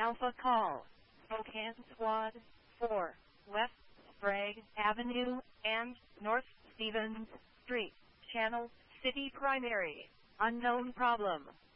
Alpha Call, Spokane Squad 4, West Sprague Avenue and North Stevens Street, Channel City Primary, unknown problem.